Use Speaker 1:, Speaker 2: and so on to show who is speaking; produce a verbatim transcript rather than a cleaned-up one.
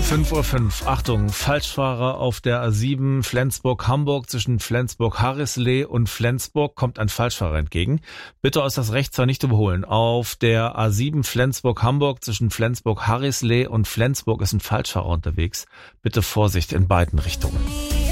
Speaker 1: fünf Uhr fünf. Achtung, Falschfahrer auf der A sieben Flensburg-Hamburg. Zwischen Flensburg-Harrisleh und Flensburg kommt ein Falschfahrer entgegen. Bitte aus das Rechtsfahr nicht überholen. Auf der A sieben Flensburg-Hamburg zwischen Flensburg-Harrisleh und Flensburg ist ein Falschfahrer unterwegs. Bitte Vorsicht in beiden Richtungen.